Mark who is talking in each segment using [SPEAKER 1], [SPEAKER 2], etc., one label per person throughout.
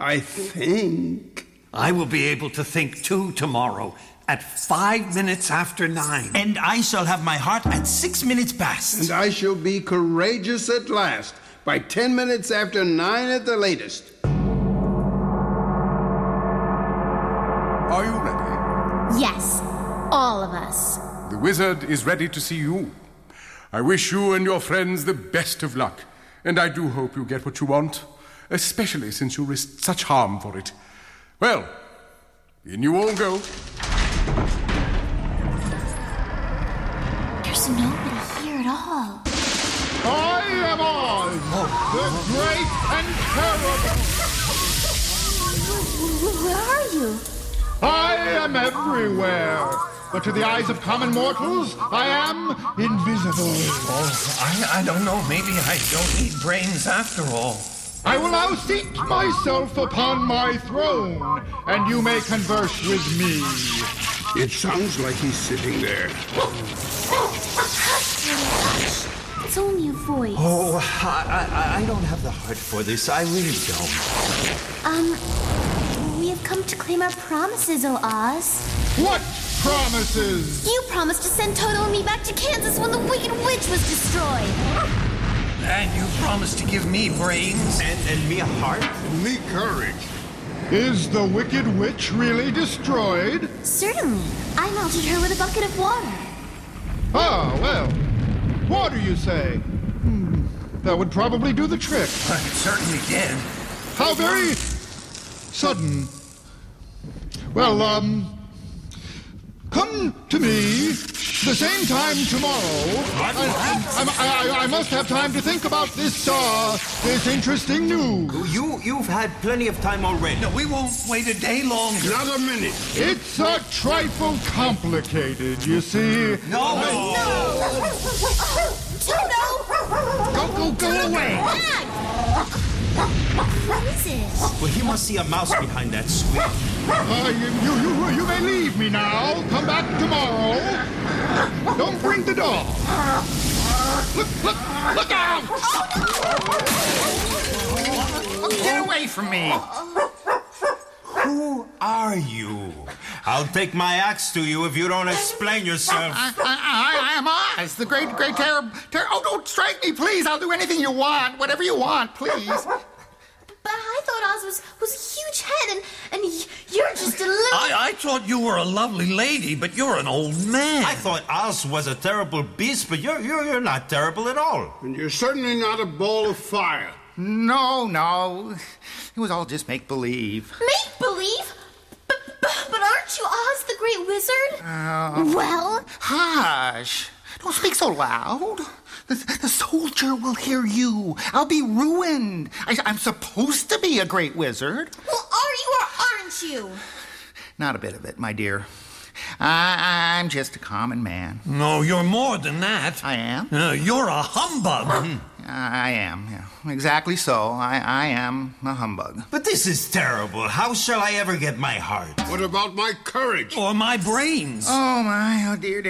[SPEAKER 1] I think.
[SPEAKER 2] I will be able to think too tomorrow at 5 minutes after 9.
[SPEAKER 3] And I shall have my heart at 6 minutes past.
[SPEAKER 1] And I shall be courageous at last by 10 minutes after 9 at the latest.
[SPEAKER 4] Are you ready?
[SPEAKER 5] Yes, all of us.
[SPEAKER 4] The wizard is ready to see you. I wish you and your friends the best of luck, and I do hope you get what you want, especially since you risked such harm for it. Well, in you all go.
[SPEAKER 5] There's nobody here at all.
[SPEAKER 6] I am Oz, the great and terrible.
[SPEAKER 5] Where are you?
[SPEAKER 6] I am everywhere. But to the eyes of common mortals, I am invisible.
[SPEAKER 2] Oh, I don't know. Maybe I don't need brains after all.
[SPEAKER 6] I will now seat myself upon my throne, and you may converse with me.
[SPEAKER 1] It sounds like he's sitting there.
[SPEAKER 5] It's only a voice.
[SPEAKER 2] Oh, I don't have the heart for this. I really don't.
[SPEAKER 5] We have come to claim our promises, O Oz.
[SPEAKER 6] What promises?
[SPEAKER 5] You promised to send Toto and me back to Kansas when the Wicked Witch was destroyed.
[SPEAKER 2] And you promised to give me brains.
[SPEAKER 3] And me a heart?
[SPEAKER 1] Me courage.
[SPEAKER 6] Is the Wicked Witch really destroyed?
[SPEAKER 5] Certainly. I melted her with a bucket of water.
[SPEAKER 6] Ah, well. Water, you say? That would probably do the trick.
[SPEAKER 2] I certainly did.
[SPEAKER 6] How very sudden. Well, come to me the same time tomorrow. I must have time to think about this interesting news.
[SPEAKER 3] You've had plenty of time already.
[SPEAKER 2] No, we won't wait a day longer.
[SPEAKER 1] Not a minute.
[SPEAKER 6] It's a trifle complicated, you see.
[SPEAKER 2] No!
[SPEAKER 5] Toto!
[SPEAKER 6] Go away!
[SPEAKER 5] What is it?
[SPEAKER 3] Well, he must see a mouse behind that screen.
[SPEAKER 6] You may leave me now. Come back tomorrow. Don't bring the dog. Look out!
[SPEAKER 3] Get away from me! Who are you? I'll take my axe to you if you don't explain yourself.
[SPEAKER 7] I am Oz, the great terrible. Oh, don't strike me, please. I'll do anything you want, whatever you want, please.
[SPEAKER 5] But I thought Oz was a huge head, and you're just a little...
[SPEAKER 2] I thought you were a lovely lady, but you're an old man.
[SPEAKER 3] I thought Oz was a terrible beast, but you're not terrible at all.
[SPEAKER 1] And you're certainly not a ball of fire.
[SPEAKER 7] No. It was all just make-believe.
[SPEAKER 5] Make-believe? But aren't you Oz the Great Wizard? Well...
[SPEAKER 7] Hush. Don't speak so loud. The soldier will hear you. I'll be ruined. I'm supposed to be a great wizard.
[SPEAKER 5] Well, are you or aren't you?
[SPEAKER 7] Not a bit of it, my dear. I'm just a common man.
[SPEAKER 2] No, you're more than that.
[SPEAKER 7] I am?
[SPEAKER 2] You're a humbug.
[SPEAKER 7] I am, yeah. Exactly so. I am a humbug.
[SPEAKER 3] But this is terrible. How shall I ever get my heart?
[SPEAKER 1] What about my courage?
[SPEAKER 2] Or my brains.
[SPEAKER 7] Oh, my. Oh, dear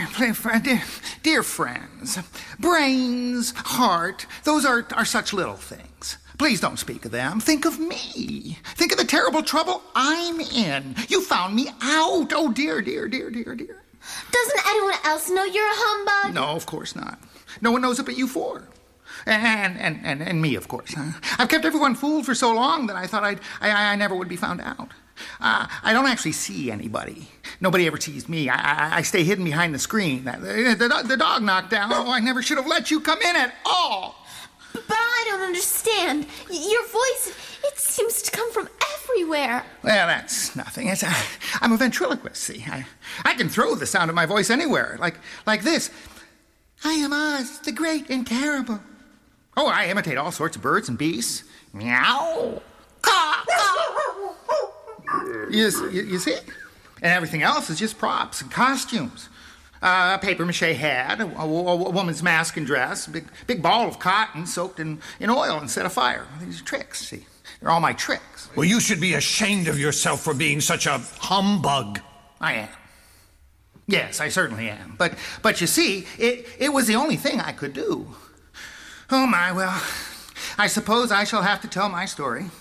[SPEAKER 7] friends. Brains, heart, those are such little things. Please don't speak of them. Think of me. Think of the terrible trouble I'm in. You found me out. Oh, dear.
[SPEAKER 5] Doesn't anyone else know you're a humbug?
[SPEAKER 7] No, of course not. No one knows it but you four. And me, of course. I've kept everyone fooled for so long that I thought I never would be found out. I don't actually see anybody. Nobody ever sees me. I stay hidden behind the screen. The dog knocked down. Oh, I never should have let you come in at all.
[SPEAKER 5] But I don't understand. Your voice, it seems to come from everywhere.
[SPEAKER 7] Well, that's nothing. I'm a ventriloquist, see. I can throw the sound of my voice anywhere, like this. I am Oz, the great and terrible. Oh, I imitate all sorts of birds and beasts. Meow. Caw, caw. You see? And everything else is just props and costumes. A papier-mâché hat, a woman's mask and dress, a big ball of cotton soaked in oil instead of fire. These are tricks, see? They're all my tricks.
[SPEAKER 2] Well, you should be ashamed of yourself for being such a humbug.
[SPEAKER 7] I am. Yes, I certainly am. But you see, it was the only thing I could do. Oh, my, well, I suppose I shall have to tell my story.